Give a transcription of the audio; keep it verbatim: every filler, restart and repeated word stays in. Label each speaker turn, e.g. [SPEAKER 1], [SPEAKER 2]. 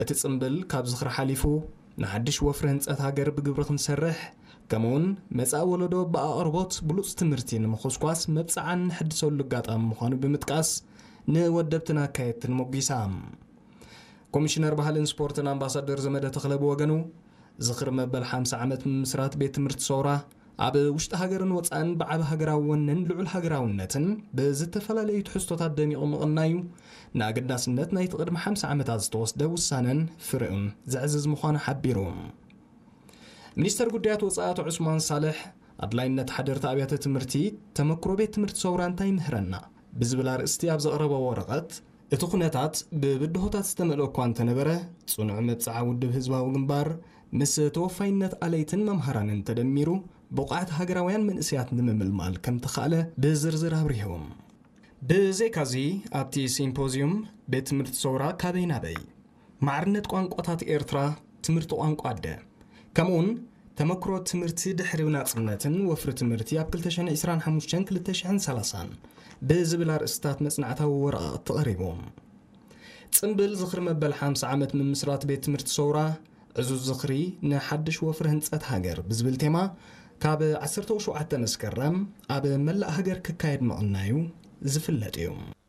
[SPEAKER 1] እትጽምብል ካብ ዝኽሪ ሓሊፉ ንሓድሽ ወፍሪ ህንጸት ሃገር ብግብሪ ክንሰርሕ ከምኡውን መጻኢ ወለዶ ብኣቕርቦት ብሉጽ ትምህርቲ ንምኹስኳስ መብጽዓን ሕድሰሉ ኣጋጣሚ ምዃኑ ብምጥቃስ ንወደብትን ኣካየትን ሞጊሳ ኮሚሽነር ባህልን ስፖርትን ኣምባሳደር ዘመደ ተኽለ ብወገኑ ዝኽሪ መበል ሓምሳ ዓመት ምስራት ቤት ትምህርቲ ሰውራ ኣብ ውሽጢ ሃገርን ወጻእን ብዓብ ሃገራውነትን ልዑል ሃገራውነትን ብዝተፈላለዩ ትሕዝቶታት ደሚቑ ምቕናዩ ንኣገዳስነት ናይቲ ቅድሚ ሓምሳ ዓመታት ዝተወስደ ውሳነን ፍርኡን ዝዕዝዝ ምዃኑ ሓቢሩ ሚኒስተር ጉዳያት ወጻእት ዑስማን ሳልሕ ኣድላይነት ሓደርቲ ኣብያተ ትምህርቲ ተመክሮ ቤት ትምህርቲ ሰውራ እንታይ ምህረና ብዝብል ኣርእስቲ ኣብ ዘቕረበ ወረቐት እቲ ኩነታት ብብድሆታት ዝተመልኦ እኳ እንተነበረ ጽኑዕ መብጽዓ ውድብ ህዝባዊ ግንባር ምስ ተወፋይነት ኣለይትን መምሃራንን ተደሚሩ ብቑዓት ሃገራውያን መንእስያት ንምምልማል ከም ተኻእለ ብዝርዝር ኣብሪሆም ብዘይካዚ ኣብቲ ሲምፖዚየም ቤት ትምህርቲ ሰውራ ካበይ ናበይ ማዕርነት ቋንቋታት ኤርትራ ትምህርቲ ቋንቋ ኣደ ከምኡውን ተመክሮ ትምህርቲ ድሕሪ ናጽነትን ወፍሪ ትምህርቲ ኣብ ክልተ ሽሕን ዒስራን ሓሙሽተን ክልተ ሽሕን ሰላሳን ብዝብል ኣርእስታት መጽናዕታዊ ወረቐት ተቐሪቦም ጽምብል ዝኽሪ መበል ሓምሳ ዓመት ምምስራት ቤት ትምህርቲ ሰውራ ዕዙዝ ዝኽሪ ንሓድሽ ወፍሪ ህንጸት ሃገር ብዝብል ቴማ ካብ ዓሰርተ ሸውዓተ መስከረም ኣብ መላእ ሃገር ክካየድ ምቕናዩ ዝፍለጥ እዩ